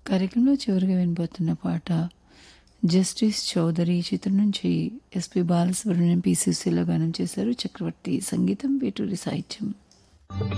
కార్యక్రమంలో చివరిగా వినబోతున్న పాట జస్టిస్ చౌదరి చిత్రం నుంచి ఎస్పి బాలసుబ్రహ్మణ్యం, పి సుశీల గానం చేశారు. చక్రవర్తి సంగీతం, వేటూరి సాహిత్యం.